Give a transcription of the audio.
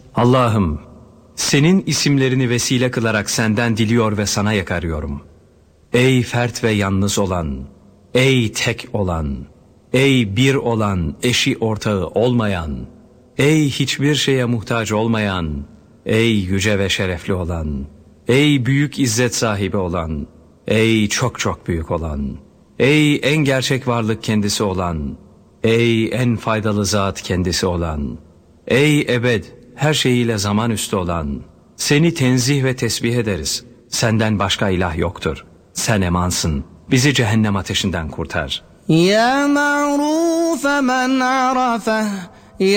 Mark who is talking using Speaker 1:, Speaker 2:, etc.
Speaker 1: Allah'ım, senin isimlerini vesile kılarak senden diliyor ve sana yakarıyorum. Ey fert ve yalnız olan, ey tek olan, ey bir olan, eşi ortağı olmayan, ey hiçbir şeye muhtaç olmayan, ey yüce ve şerefli olan, ey büyük izzet sahibi olan, ey çok çok büyük olan, ey en gerçek varlık kendisi olan, ey en faydalı zat kendisi olan, ey ebed her şeyiyle zaman üstü olan, seni tenzih ve tesbih ederiz. Senden başka ilah yoktur. Sen emansın. Bizi cehennem ateşinden kurtar.
Speaker 2: Ya ma'rufe men arafeh